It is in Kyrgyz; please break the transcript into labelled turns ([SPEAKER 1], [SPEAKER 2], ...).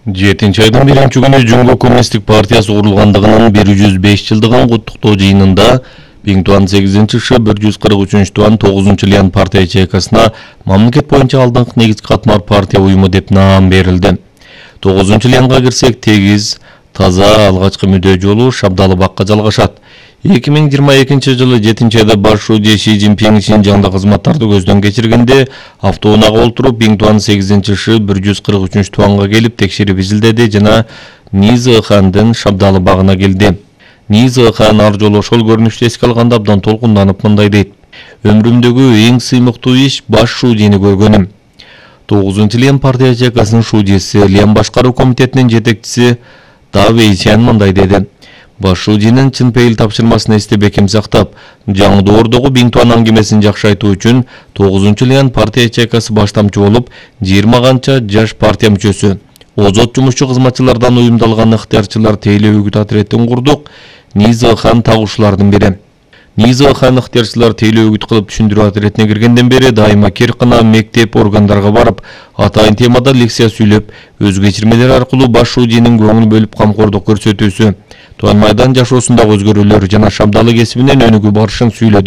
[SPEAKER 1] 7 айдын 1-күнү Жумгу Коммунисттик партиясы курулгандыгынын 105 жылдыгын куттуктоо жыйынында Биң Туан 8-шы 143 туан 9 Лиан партия ячейкасына мамлекет боюнча алдыңкы негизги катмар партия уюму деп наам берилди. 9 Лианга кирсек, тегиз, таза алгачкы мүдөө жолу Шабдалы бакка жалгашат. 2022 жылы 7 айда баш шууде Ши Цзиньпин Шинжаңда кызматтарды көздөн кечиргенде автоунаага олтуруп Биң Туан 8-шы 143 туанга келип текшерип изилдеди жана Низы Хандын Шабдалы багына келди. Низы Хан ар жолу ошол көрүнүштү эске алганда абдан толкунданып мындай дейт: "Өмүрүмдөгү эң сыймыктуу иш баш шуудени көргөнүм." 9 Лиан партия ячейкасынын шуудеси, Лиан башкаруу комитетинин жетекчиси Давей Сян мындай деди: "Баш шууденин чын пейил тапшырмасын эсте бекем сактап, жаңы доордогу Биң Туан аңгемесин жакшы айтуу үчүн 9 Лиан партия ячейкасы баштамчы болуп, 20 канча жаш партия мүчөсү, озот жумушчу кызматчылардан уюмдалган ыктыярчылар тейлөө үгүт отрядын курдук." Низы Хан тагушлардын бири. Низы Хан ыктыярчылар тейлөө үгүт кылып түшүндүрүү отрядине киргенден бери дайыма Киркына мектеп органдарга барып, атайын темада лекция сүйлөп, өз кечирмелери аркылуу баш шууденин көңүл бөлүп камкордук көрсөтүүсү, Туан майдан жашоосундагы өзгөрүүлөр жана Шабдалы кесибинен өнүгүү барышын сүйлөдү.